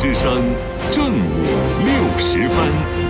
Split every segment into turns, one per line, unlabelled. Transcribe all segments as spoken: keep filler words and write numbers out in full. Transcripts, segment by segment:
之声正午六时分。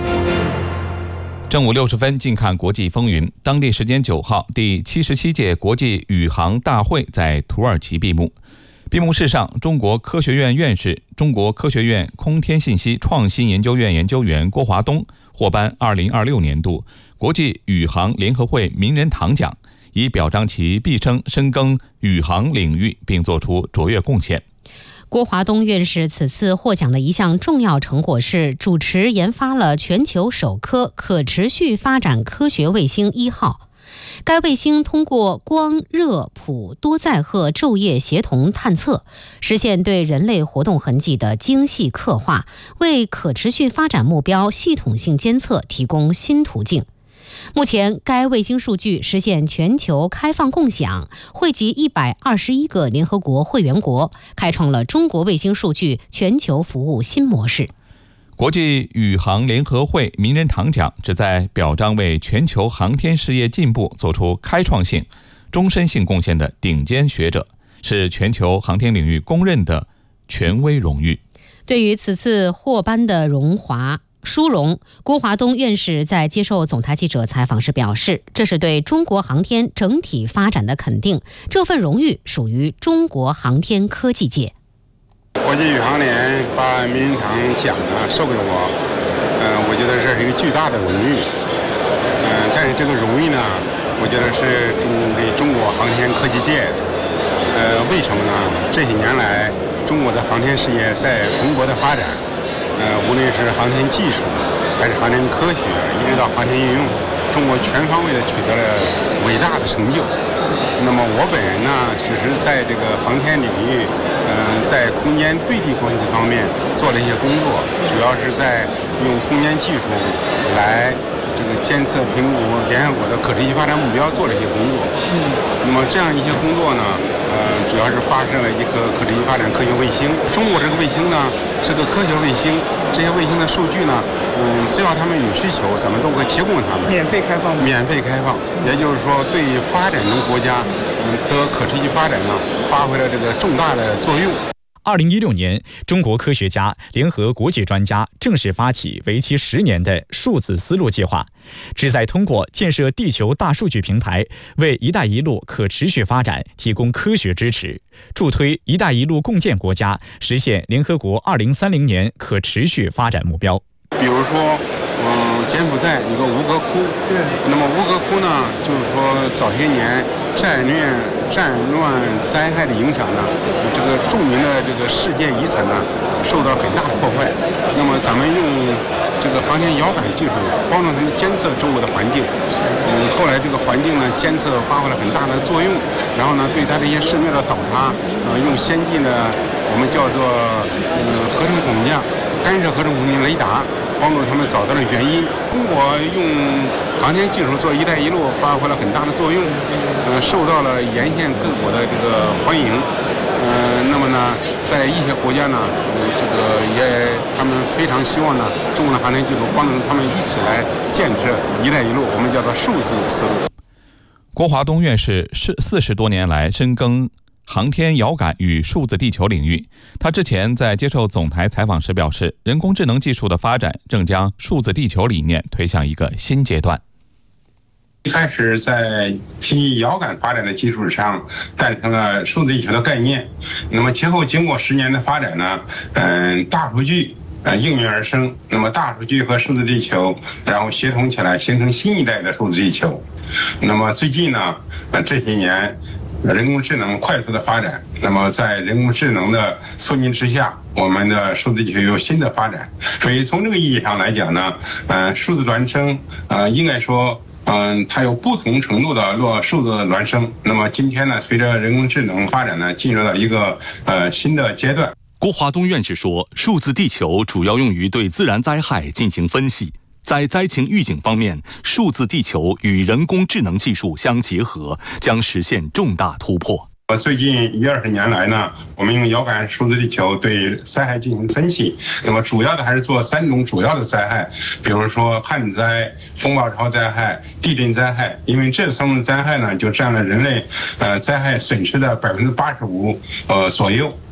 正午六十分，近看国际风云。当地时间九号，第七十七届国际宇航大会在土耳其闭幕。闭幕式上，中国科学院院士、中国科学院空天信息创新研究院研究员郭华东获颁二零二六年度国际宇航联合会名人堂奖，以表彰其毕生深耕宇航领域并作出卓越贡献。
郭华东院士此次获奖的一项重要成果是主持研发了全球首颗可持续发展科学卫星一号。该卫星通过光、热、谱多载荷昼夜协同探测，实现对人类活动痕迹的精细刻画，为可持续发展目标系统性监测提供新途径。目前，该卫星数据实现全球开放共享，汇集一百二十一个联合国会员国，开创了中国卫星数据全球服务新模式。
国际宇航联合会名人堂奖旨在表彰为全球航天事业进步做出开创性、终身性贡献的顶尖学者，是全球航天领域公认的权威荣誉。
对于此次获颁的荣华殊荣，郭华东院士在接受总台记者采访时表示，这是对中国航天整体发展的肯定，这份荣誉属于中国航天科技界。
国际宇航联把名人堂奖呢授给我，嗯、呃，我觉得这是一个巨大的荣誉，嗯、呃，但是这个荣誉呢，我觉得是中给中国航天科技界，呃，为什么呢？这些年来，中国的航天事业在蓬勃的发展，呃，无论是航天技术，还是航天科学，一直到航天应用，中国全方位的取得了伟大的成就。那么我本人呢，只是在这个航天领域，嗯、呃，在空间对地关系方面做了一些工作，主要是在用空间技术来这个监测评估联合国的可持续发展目标做了一些工作。嗯，那么这样一些工作呢，呃，主要是发射了一颗可持续发展科学卫星。中国这个卫星呢是个科学卫星，这些卫星的数据呢，嗯，只要他们有需求，咱们都会提供他们。
免费开放。
免费开放，也就是说，对于发展中国家，嗯，的可持续发展呢，发挥了这个重大的作用。
二零一六年，中国科学家联合国际专家正式发起为期十年的数字丝路计划，旨在通过建设地球大数据平台，为“一带一路”可持续发展提供科学支持，助推“一带一路”共建国家实现联合国二零三零年可持续发展目标。
比如说，嗯，柬埔寨有个吴哥窟，对，那么吴哥窟呢，就是说早些年战乱、战乱灾害的影响呢，这个著名的这个世界遗产呢，受到很大的破坏。那么咱们用这个航天遥感技术帮助他们监测周围的环境，嗯，后来这个环境呢，监测发挥了很大的作用，然后呢，对它这些寺庙的倒塌，呃，用先进的我们叫做呃合成孔架干涉合成孔径雷达，帮助他们找到了原因。中国用航天技术做“一带一路”发挥了很大的作用，呃，受到了沿线各国的这个欢迎。呃，那么呢，在一些国家呢，呃、这个也他们非常希望呢，中国的航天技术帮助他们一起来建设“一带一路”，我们叫做数字丝路。
郭华东院士是四十多年来深耕航天遥感与数字地球领域。他之前在接受总台采访时表示，人工智能技术的发展正将数字地球理念推向一个新阶段。
一开始在基于遥感发展的基础上诞生了数字地球的概念，那么其后经过十年的发展呢，嗯，大数据呃应运而生，那么大数据和数字地球然后协同起来形成新一代的数字地球。那么最近呢，呃这些年人工智能快速的发展，那么在人工智能的促进之下，我们的数字地球有新的发展。所以从这个意义上来讲呢，呃，数字孪生，呃，应该说，嗯、呃，它有不同程度的落数字孪生。那么今天呢，随着人工智能发展呢，进入到一个呃新的阶段。
郭华东院士说，数字地球主要用于对自然灾害进行分析。在灾情预警方面，数字地球与人工智能技术相结合，将实现重大突破。
最近一二十年来呢，我们用遥感数字地球对灾害进行分析。那么主要的还是做三种主要的灾害，比如说旱灾、风暴潮灾害、地震灾害。因为这三种灾害呢，就占了人类呃灾害损失的百分之八十五呃左右。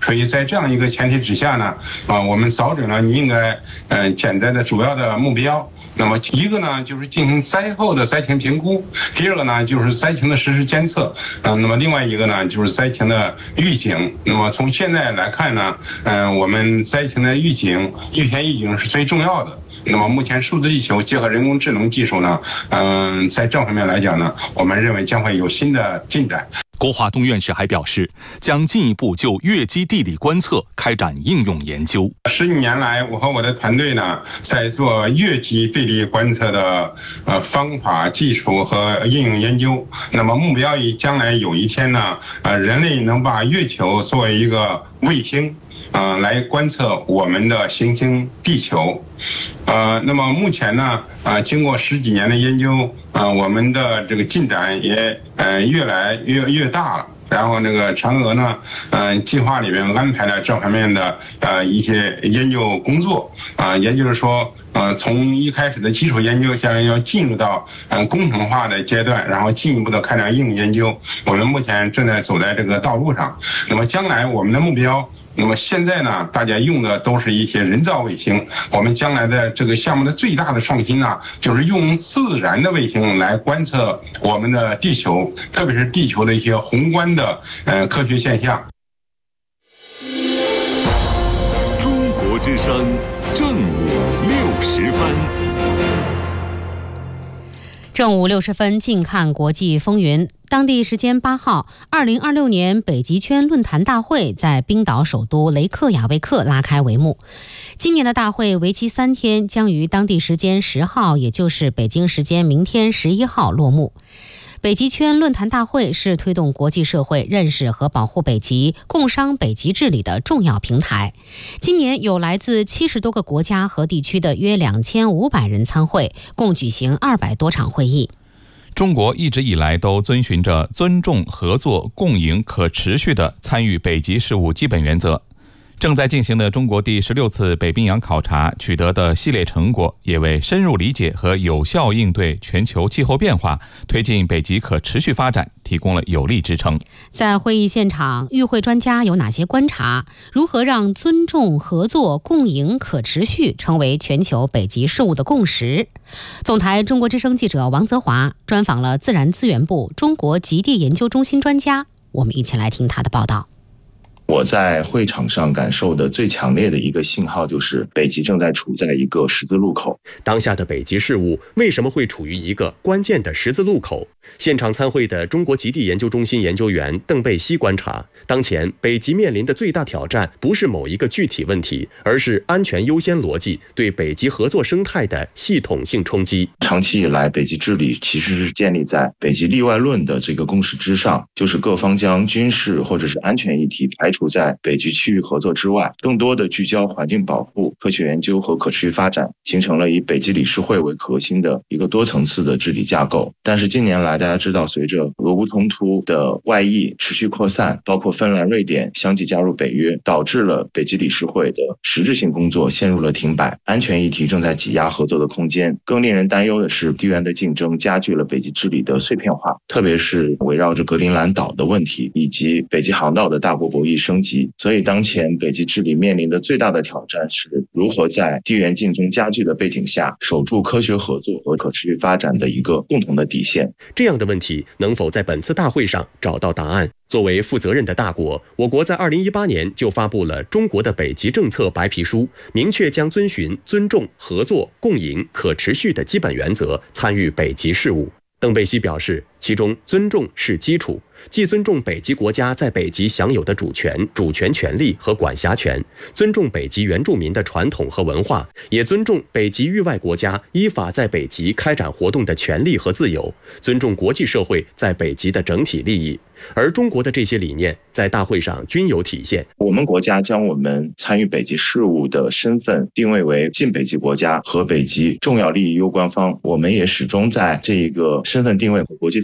所以在这样一个前提之下呢，啊，我们早者呢，你应该嗯、呃、减灾的主要的目标。那么一个呢，就是进行灾后的灾情评估；第二个呢，就是灾情的实时监测。嗯、呃，那么另外一个呢，就是灾情的预警。那么从现在来看呢，嗯、呃，我们灾情的预警、预先预警是最重要的。那么目前数字地球结合人工智能技术呢，嗯、呃，在这方面来讲呢，我们认为将会有新的进展。
郭华东院士还表示，将进一步就月基地理观测开展应用研究。
十几年来，我和我的团队呢，在做月基地理观测的呃方法、技术和应用研究。那么目标以将来有一天呢，呃，人类能把月球作为一个卫星。呃，来观测我们的行星地球，呃，那么目前呢，呃，经过十几年的研究，呃，我们的这个进展也呃越来越越大了。然后那个嫦娥呢，嗯、呃，计划里面安排了这方面的呃一些研究工作啊、呃，也就是说，呃，从一开始的基础研究，现在要进入到嗯、呃、工程化的阶段，然后进一步的开展应用研究。我们目前正在走在这个道路上。那么将来我们的目标。那么现在呢，大家用的都是一些人造卫星。我们将来的这个项目的最大的创新呢，就是用自然的卫星来观测我们的地球，特别是地球的一些宏观的呃科学现象。
中国之声正午六时分。
正午六十分，近看国际风云。当地时间八号，二零二六年北极圈论坛大会在冰岛首都雷克雅未克拉开帷幕。今年的大会为期三天，将于当地时间十号，也就是北京时间明天十一号落幕。北极圈论坛大会是推动国际社会认识和保护北极、共商北极治理的重要平台。今年有来自七十多个国家和地区的约两千五百人参会，共举行二百多场会议。
中国一直以来都遵循着尊重、合作、共赢、可持续的参与北极事务基本原则。正在进行的中国第十六次北冰洋考察取得的系列成果，也为深入理解和有效应对全球气候变化、推进北极可持续发展提供了有力支撑。
在会议现场，与会专家有哪些观察？如何让尊重、合作、共赢、可持续成为全球北极事务的共识？总台中国之声记者王泽华专访了自然资源部中国极地研究中心专家，我们一起来听他的报道。
我在会场上感受的最强烈的一个信号就是北极正在处在一个十字路口。
当下的北极事务为什么会处于一个关键的十字路口？现场参会的中国极地研究中心研究员邓贝西观察，当前北极面临的最大挑战不是某一个具体问题，而是安全优先逻辑对北极合作生态的系统性冲击。
长期以来，北极治理其实是建立在北极例外论的这个共识之上，就是各方将军事或者是安全议题排除在北极区域合作之外，更多的聚焦环境保护、科学研究和可持续发展，形成了以北极理事会为核心的一个多层次的治理架构。但是近年来，大家知道，随着俄乌冲突的外溢持续扩散，包括芬兰、瑞典相继加入北约，导致了北极理事会的实质性工作陷入了停摆，安全议题正在挤压合作的空间。更令人担忧的是，地缘的竞争加剧了北极治理的碎片化，特别是围绕着格陵兰岛的问题以及北极航道的大国博弈升级。所以当前北极治理面临的最大的挑战是如何在地缘竞争加剧的背景下，守住科学合作和可持续发展的一个共同的底线。
这样的问题能否在本次大会上找到答案？作为负责任的大国，我国在二零一八年就发布了中国的北极政策白皮书，明确将遵循尊重、合作、共赢、可持续的基本原则参与北极事务。邓贝西表示，其中尊重是基础，既尊重北极国家在北极享有的主权、主权权利和管辖权，尊重北极原住民的传统和文化，也尊重北极域外国家依法在北极开展活动的权利和自由，尊重国际社会在北极的整体利益。而中国的这些理念在大会上均有体现。
我们国家将我们参与北极事务的身份定位为近北极国家和北极重要利益攸关方，我们也始终在这一个身份定位和国际法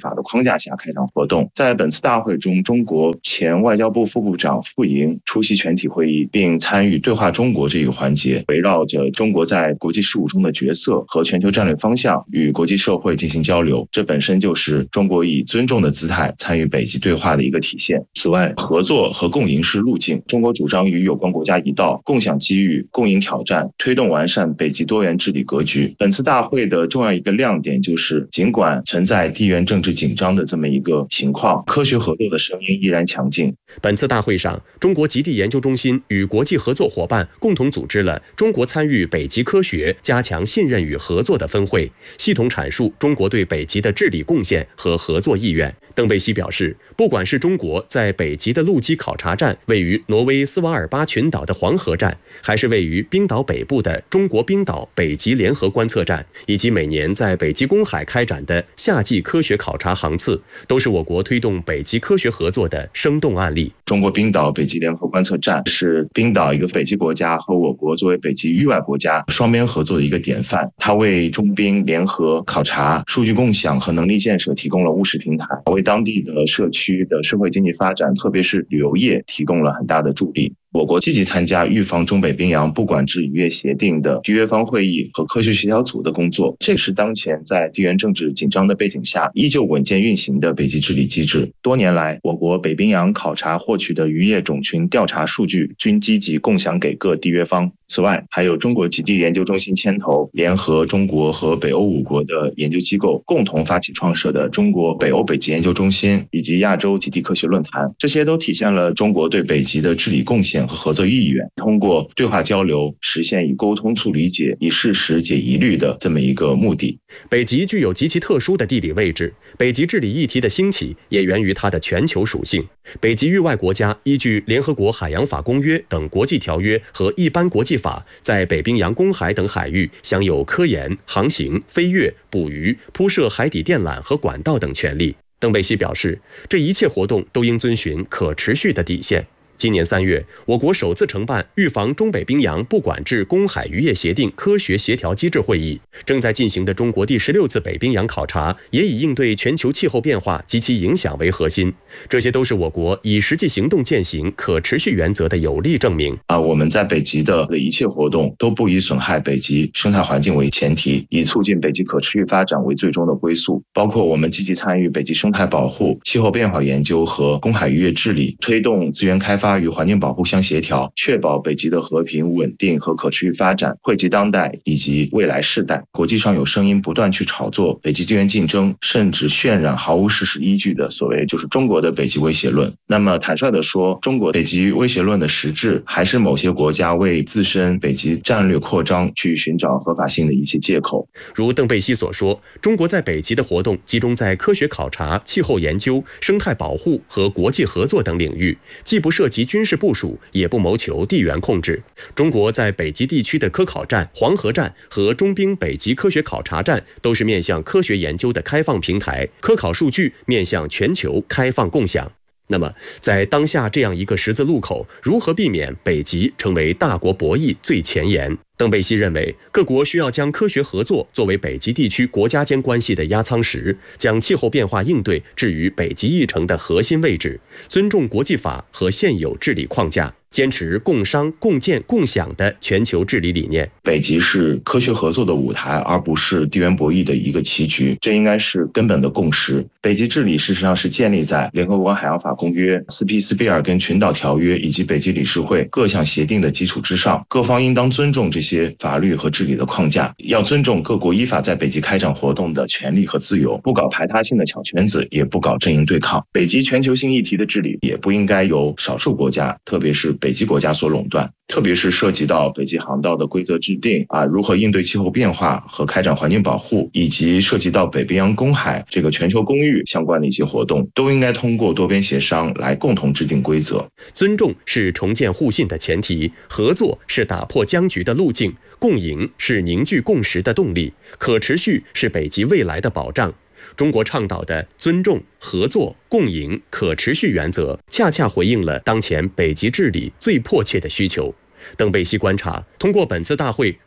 法的框架下开展活动。在本次大会中，中国前外交部副部长傅莹出席全体会议，并参与对话中国这一个环节，围绕着中国在国际事务中的角色和全球战略方向与国际社会进行交流。这本身就是中国以尊重的姿态参与北极对话的一个体现。此外，合作和共赢是路径，中国主张与有关国家一道，共享机遇，共赢挑战，推动完善北极多元治理格局。本次大会的重要一个亮点就是，尽管存在地缘政治紧张的这么一个情况，科学合作的声音依然强劲。
本次大会上，中国极地研究中心与国际合作伙伴共同组织了中国参与北极科学、加强信任与合作的分会，系统阐述中国对北极的治理贡献和合作意愿。邓贝西表示，不管是中国在北极的陆基考察站、位于挪威斯瓦尔巴群岛的黄河站，还是位于冰岛北部的中国冰岛北极联合观测站，以及每年在北极公海开展的夏季科学考察航次，都是我国推动北极科学合作的生动案例。
中国冰岛北极联合观测站是冰岛一个北极国家和我国作为北极域外国家双边合作的一个典范，它为中冰联合考察、数据共享和能力建设提供了务实平台，为当地的社区的社会经济发展，特别是旅游业提供了很大的助力。我国积极参加预防中北冰洋不管制渔业协定的缔约方会议和科学协调组的工作，这是当前在地缘政治紧张的背景下依旧稳健运行的北极治理机制。多年来，我国北冰洋考察获取的渔业种群调查数据均积极共享给各缔约方。此外，还有中国极地研究中心牵头，联合中国和北欧五国的研究机构共同发起创设的中国北欧北极研究中心以及亚洲极地科学论坛，这些都体现了中国对北极的治理贡献和合作意愿，通过对话交流实现以沟通促理解、以事实解疑虑的这么一个目的。
北极具有极其特殊的地理位置，北极治理议题的兴起也源于它的全球属性。北极域外国家依据联合国海洋法公约等国际条约和一般国际法，在北冰洋公海等海域享有科研、航行、飞越、捕鱼、铺设海底电缆和管道等权利。邓贝西表示，这一切活动都应遵循可持续的底线。今年三月，我国首次承办预防中北冰洋不管制公海渔业协定科学协调机制会议。正在进行的中国第十六次北冰洋考察，也以应对全球气候变化及其影响为核心。这些都是我国以实际行动践行可持续原则的有力证明。
啊，我们在北极的一切活动都不以损害北极生态环境为前提，以促进北极可持续发展为最终的归宿。包括我们积极参与北极生态保护、气候变化研究和公海渔业治理，推动资源开发与环境保护相协调，确保北极的和平、稳定和可持续发展，惠及当代以及未来世代。国际上有声音不断去炒作北极地缘竞争，甚至渲染毫无事实依据的所谓就是中国的北极威胁论。那么坦率地说，中国北极威胁论的实质还是某些国家为自身北极战略扩张去寻找合法性的一些借口。
如邓贝西所说，中国在北极的活动集中在科学考察、气候研究、生态保护和国际合作等领域，既不涉及军事部署，也不谋求地缘控制。中国在北极地区的科考站、黄河站和中冰北极科学考察站都是面向科学研究的开放平台，科考数据面向全球开放共享。那么，在当下这样一个十字路口，如何避免北极成为大国博弈最前沿？邓贝西认为，各国需要将科学合作作为北极地区国家间关系的压舱石，将气候变化应对置于北极议程的核心位置，尊重国际法和现有治理框架，坚持共商、共建、共享的全球治理理念。
北极是科学合作的舞台，而不是地缘博弈的一个棋局，这应该是根本的共识。北极治理事实上是建立在联合国海洋法公约、斯皮斯比尔根群岛条约以及北极理事会各项协定的基础之上，各方应当尊重这些法律和治理的框架，要尊重各国依法在北极开展活动的权利和自由，不搞排他性的小圈子，也不搞阵营对抗。北极全球性议题的治理也不应该由少数国家，特别是北极国家所垄断。特别是涉及到北极航道的规则制定啊，如何应对气候变化和开展环境保护，以及涉及到北冰洋公海这个全球公域相关的一些活动，都应该通过多边协商来共同制定规则。
尊重是重建互信的前提，合作是打破僵局的路径，共赢是凝聚共识的动力，可持续是北极未来的保障。中国倡导的尊重、合作、共赢、可持续原则，恰恰回应了当前北极治理最迫切的需求。邓贝西观察，通过本次大会，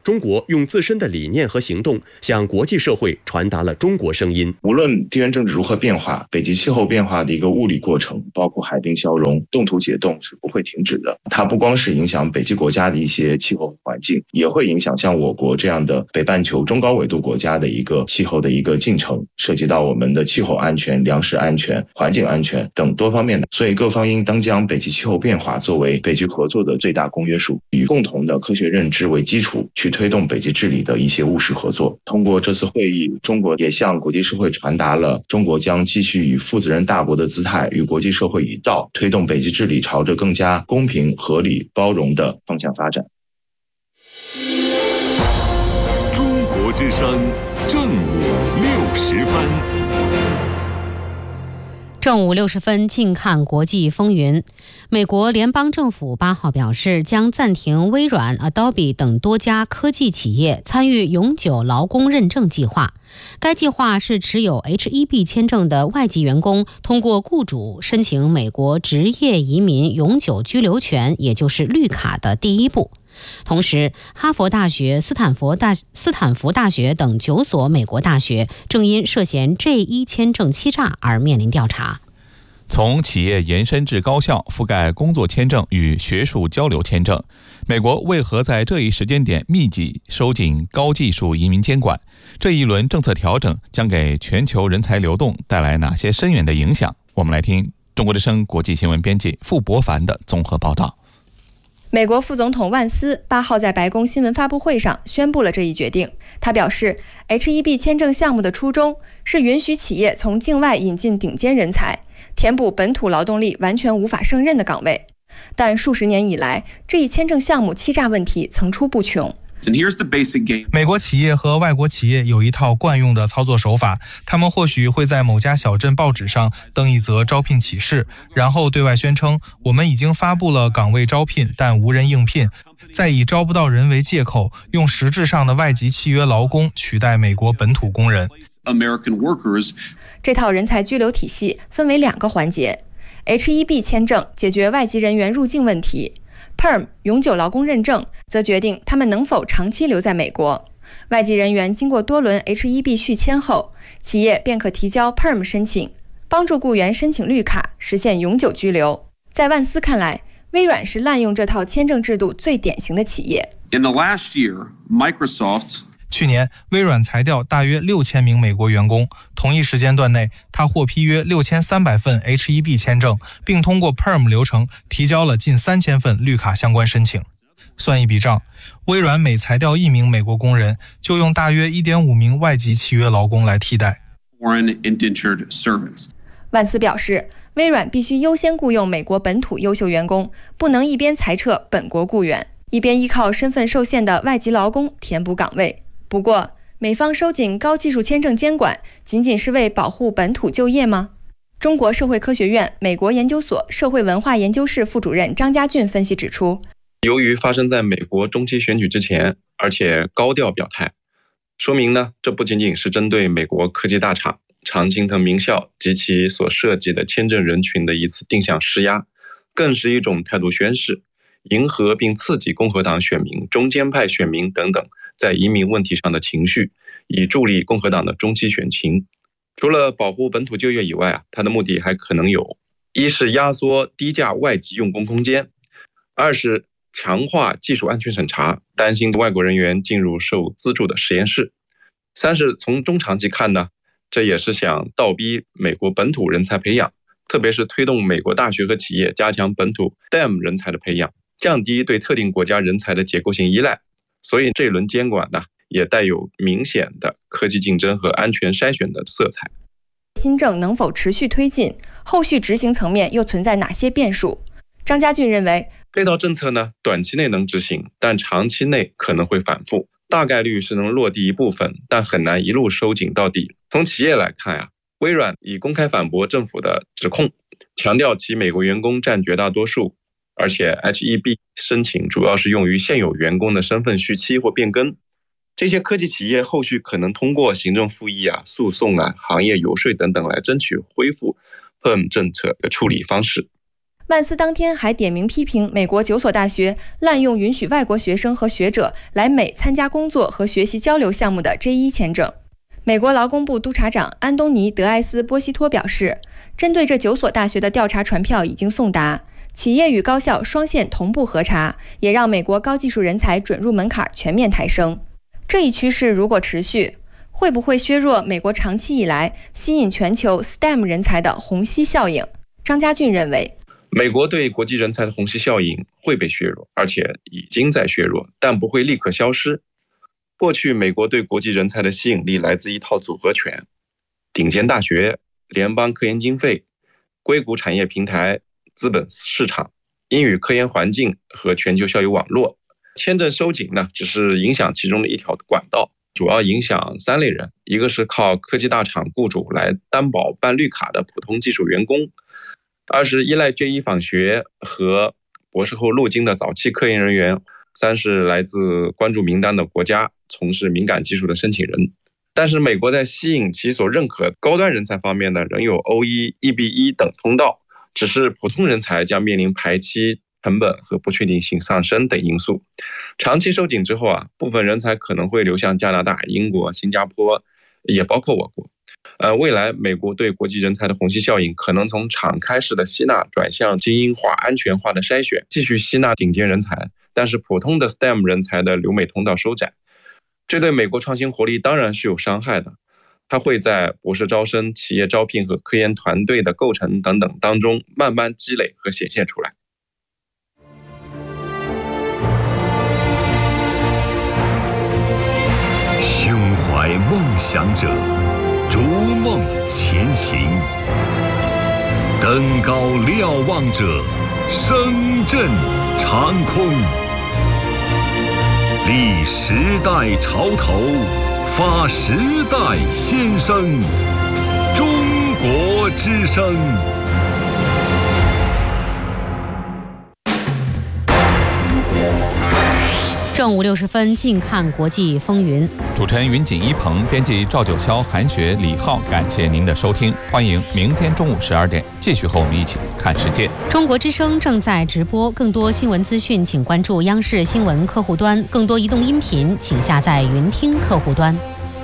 中国用自身的理念和行动向国际社会传达了中国声音。
无论地缘政治如何变化，北极气候变化的一个物理过程，包括海冰消融、冻土解冻是不会停止的。它不光是影响北极国家的一些气候环境，也会影响像我国这样的北半球中高纬度国家的一个气候的一个进程，涉及到我们的气候安全、粮食安全、环境安全等多方面的。所以各方应当将北极气候变化作为北极合作的最大公约数，以共同的科学认知为基础，去推动北极治理的一些务实合作。通过这次会议，中国也向国际社会传达了中国将继续以负责任大国的姿态与国际社会一道，推动北极治理朝着更加公平、合理、包容的方向发展。
中国之声正午六十分。
正午六十分，近看国际风云。美国联邦政府八号表示，将暂停微软、Adobe 等多家科技企业参与永久劳工认证计划。该计划是持有 H 一 B 签证的外籍员工通过雇主申请美国职业移民永久居留权，也就是绿卡的第一步。同时，哈佛大学、斯坦福大斯坦福大学等九所美国大学正因涉嫌 J 一 签证欺诈而面临调查。
从企业延伸至高校，覆盖工作签证与学术交流签证，美国为何在这一时间点密集收紧高技术移民监管？这一轮政策调整将给全球人才流动带来哪些深远的影响？我们来听中国之声国际新闻编辑傅博凡的综合报道。
美国副总统万斯八号在白宫新闻发布会上宣布了这一决定。他表示 ，H 一 B 签证项目的初衷是允许企业从境外引进顶尖人才，填补本土劳动力完全无法胜任的岗位。但数十年以来，这一签证项目欺诈问题层出不穷。
美国企业和外国企业有一套惯用的操作手法，他们或许会在某家小镇报纸上登一则招聘启事，然后对外宣称我们已经发布了岗位招聘，但无人应聘，再以招不到人为借口，用实质上的外籍契约劳工取代美国本土工人。
这套人才居留体系分为两个环节 ，H 一 B 签证解决外籍人员入境问题。P E R M 永久劳工认证则决定他们能否长期留在美国。外籍人员经过多轮 H 一 B 续签后，企业便可提交 P E R M 申请，帮助雇员申请绿卡，实现永久居留。在万斯看来，微软是滥用这套签证制度最典型的企业。
In the last year, Microsoft去年，微软裁掉大约六千名美国员工。同一时间段内，他获批约六千三百份 H 一 B 签证，并通过 P E R M 流程提交了近三千份绿卡相关申请。算一笔账，微软每裁掉一名美国工人，就用大约 一点五名外籍契约劳工来替代。
万斯表示，微软必须优先雇佣美国本土优秀员工，不能一边裁撤本国雇员，一边依靠身份受限的外籍劳工填补岗位。不过，美方收紧高技术签证监管，仅仅是为保护本土就业吗？中国社会科学院美国研究所社会文化研究室副主任张家俊分析指出，
由于发生在美国中期选举之前，而且高调表态，说明呢，这不仅仅是针对美国科技大厂、常青藤名校及其所涉及的签证人群的一次定向施压，更是一种态度宣示，迎合并刺激共和党选民、中间派选民等等在移民问题上的情绪，以助力共和党的中期选情。除了保护本土就业以外啊，它的目的还可能有：一是压缩低价外籍用工空间；二是强化技术安全审查，担心外国人员进入受资助的实验室；三是从中长期看呢，这也是想倒逼美国本土人才培养，特别是推动美国大学和企业加强本土 S T E M 人才的培养，降低对特定国家人才的结构性依赖。所以这一轮监管呢，也带有明显的科技竞争和安全筛选的色彩。
新政能否持续推进？后续执行层面又存在哪些变数？张家俊认为，
配套政策呢，短期内能执行，但长期内可能会反复，大概率是能落地一部分，但很难一路收紧到底。从企业来看呀、啊，微软已公开反驳政府的指控，强调其美国员工占绝大多数。而且 H 一 B 申请主要是用于现有员工的身份续期或变更，这些科技企业后续可能通过行政复议啊、诉讼啊、行业游说等等来争取恢复 P E R M 政策的处理方式。
曼斯当天还点名批评美国九所大学滥用允许外国学生和学者来美参加工作和学习交流项目的 J 一 签证。美国劳工部督察长安东尼·德埃斯·波西托表示，针对这九所大学的调查传票已经送达，企业与高校双线同步核查，也让美国高技术人才准入门槛全面抬升。这一趋势如果持续，会不会削弱美国长期以来吸引全球 S T E M 人才的虹吸效应？张家俊认为，
美国对国际人才的虹吸效应会被削弱，而且已经在削弱，但不会立刻消失。过去美国对国际人才的吸引力来自一套组合拳：顶尖大学、联邦科研经费、硅谷产业平台、资本市场、英语科研环境和全球校友网络。签证收紧呢，只是影响其中的一条管道，主要影响三类人：一个是靠科技大厂雇主来担保办绿卡的普通技术员工；二是依赖 J 一 访学和博士后路径的早期科研人员；三是来自关注名单的国家从事敏感技术的申请人。但是美国在吸引其所认可高端人才方面呢，仍有 O 一、E B 一 等通道，只是普通人才将面临排期、成本和不确定性上升等因素。长期收紧之后啊，部分人才可能会流向加拿大、英国、新加坡，也包括我国。呃，未来美国对国际人才的虹吸效应可能从敞开式的吸纳转向精英化、安全化的筛选，继续吸纳顶尖人才，但是普通的 S T E M 人才的留美通道收窄，这对美国创新活力当然是有伤害的。它会在博士招生、企业招聘和科研团队的构成等等当中慢慢积累和显现出来。
胸怀梦想者，逐梦前行；登高瞭望者，声震长空。立时代潮头，发时代先声。中国之声。
正午六十分，近看国际风云。
主持人云锦一鹏，编辑赵九霄、韩雪、李浩，感谢您的收听。欢迎明天中午十二点继续和我们一起看世界。
中国之声正在直播，更多新闻资讯请关注央视新闻客户端，更多移动音频请下载云听客户端。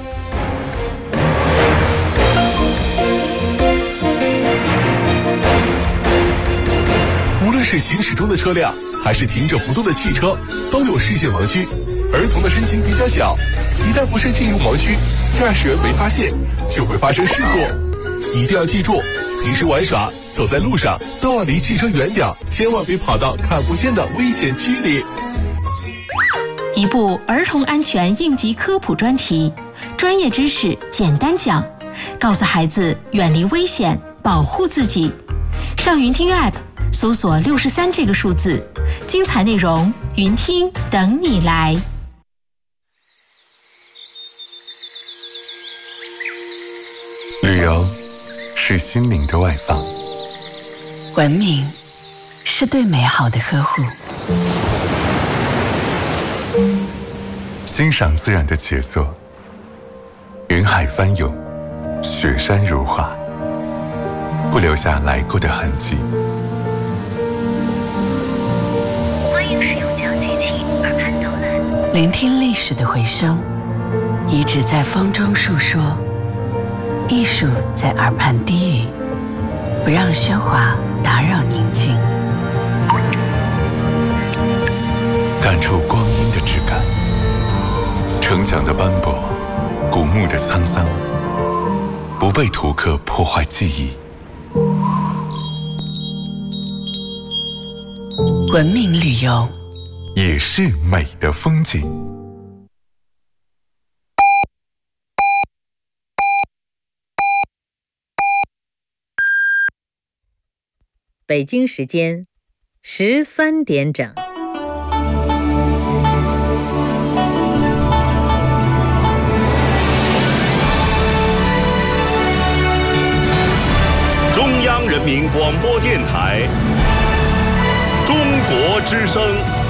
无论是行驶中的车辆，还是停着不动的汽车，都有视线盲区。儿童的身形比较小，一旦不慎进入盲区，驾驶员没发现，就会发生事故。一定要记住，平时玩耍、走在路上都要离汽车远点，千万别跑到看不见的危险区里。
一部儿童安全应急科普专题，专业知识简单讲，告诉孩子远离危险，保护自己。上云听 App。搜索六十三这个数字，精彩内容云听等你来。
旅游是心灵的外放，
文明是对美好的呵护，
欣赏自然的杰作，云海翻涌，雪山如画，不留下来过的痕迹。
聆听历史的回声，遗址在风中述说，艺术在耳畔低语，不让喧哗打扰宁静，
感触光阴的质感，城墙的斑驳，古墓的沧桑，不被图刻破坏记忆。
文明旅游
也是美的风景。
北京时间十三点整。
中央人民广播电台，中国之声。